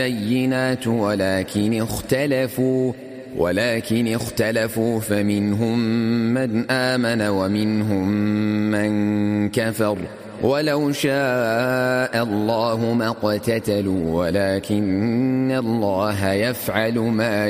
بينات ولكن اختلفوا فمنهم من آمن ومنهم من كفر ولو شاء الله ما اقتتلوا ولكن الله يفعل ما